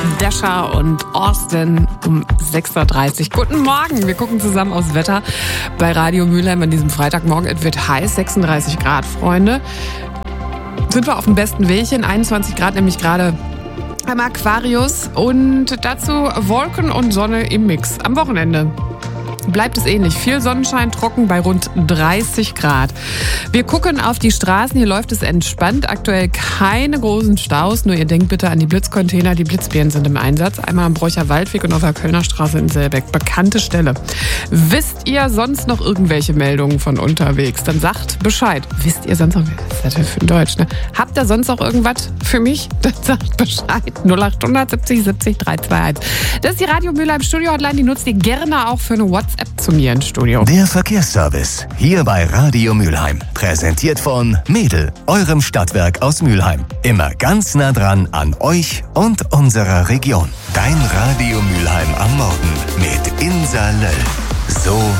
Dasher und Austin um 6.30 Uhr. Guten Morgen, wir gucken zusammen aufs Wetter bei Radio Mülheim an diesem Freitagmorgen. Es wird heiß, 36 Grad, Freunde. Sind wir auf dem besten Wegchen, 21 Grad nämlich gerade am Aquarius und dazu Wolken und Sonne im Mix. Am Wochenende bleibt es ähnlich. Viel Sonnenschein, trocken bei rund 30 Grad. Wir gucken auf die Straßen. Hier läuft es entspannt. Aktuell keine großen Staus. Nur ihr denkt bitte an die Blitzcontainer. Die Blitzbären sind im Einsatz. Einmal am Bräucher Waldweg und auf der Kölner Straße in Selbeck. Bekannte Stelle. Wisst ihr sonst noch irgendwelche Meldungen von unterwegs? Dann sagt Bescheid. Wisst ihr sonst noch, was ist das für ein Deutsch, ne? Habt ihr sonst noch irgendwas für mich? Dann sagt Bescheid. 0800 70 70 321. Das ist die Radio Mülheim Studio Hotline. Die nutzt ihr gerne auch für eine WhatsApp zu mir ins Studio. Der Verkehrsservice hier bei Radio Mülheim. Präsentiert von Mädel, eurem Stadtwerk aus Mülheim. Immer ganz nah dran an euch und unserer Region. Dein Radio Mülheim am Morgen mit Insa Löll. So